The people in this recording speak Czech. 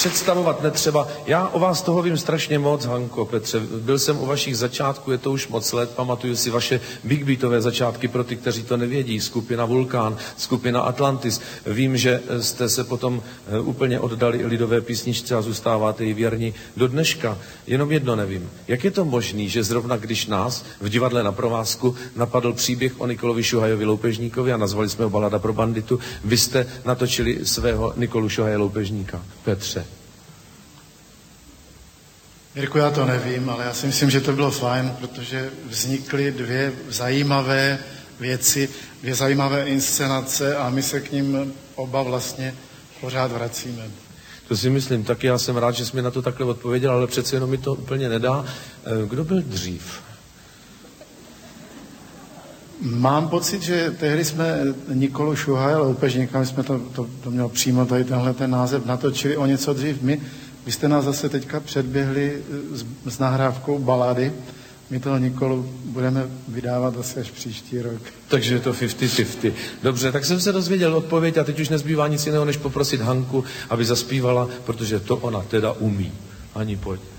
představovat netřeba. Já o vás toho vím strašně moc, Hanko, Petře. Byl jsem u vašich začátků, je to už moc let, pamatuju si vaše big beatové začátky pro ty, kteří to nevědí. Skupina Vulkán, skupina Atlantis. Vím, že jste se potom úplně oddali lidové písničce a zůstáváte jí věrní do dneška. Jenom jedno nevím. Jak je to možný, že zrovna když nás v divadle Na provázku napadl příběh o Nikolovi Šuhajovi Loupežníkovi a nazvali jsme ho Balada pro banditu, vy jste natočili svého Nikolu Šuhaje Loupežníka? Petře. Jirko, já to nevím, ale já si myslím, že to bylo fajn, protože vznikly dvě zajímavé věci, dvě zajímavé inscenace a my se k nim oba vlastně pořád vracíme. To si myslím, taky já jsem rád, že jsi mi na to takhle odpověděl, ale přece jenom mi to úplně nedá. Kdo byl dřív? Mám pocit, že tehdy jsme Nikolu Šuhaje Loupežníka, my jsme to měl přímo tady tenhle ten název, natočili o něco dřív. Vy jste nás zase teďka předběhli s nahrávkou balady. My toho Nikolu budeme vydávat asi až příští rok. Takže je to 50-50. Dobře, tak jsem se dozvěděl odpověď a teď už nezbývá nic jiného, než poprosit Hanku, aby zaspívala, protože to ona teda umí. Ani pojď.